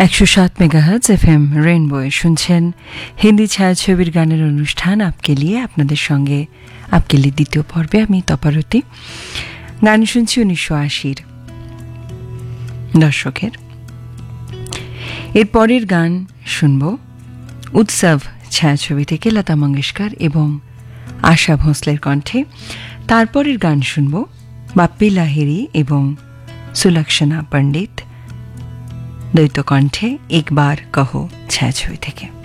107 megahertz FM রেইনবোয় শুনছেন হিন্দি ছায়াছবির গানের অনুষ্ঠান আপকে লিয়ে। আপনাদের সঙ্গে আপকে লিয়ে দ্বিতীয় পর্বে আমি তপারতী। গান শুনছি 1980-র দর্শকের। এর পরের গান শুনব উৎসব ছায়াছবি থেকে লতা মঙ্গেশকর এবং আশা ভোঁসলের কণ্ঠে। তারপরের গান শুনব বাপ্পি লাহিড়ী এবং সুলক্ষণা পণ্ডিত দ্বৈত কণ্ঠে একবার কহো ছায়াছবি থেকে।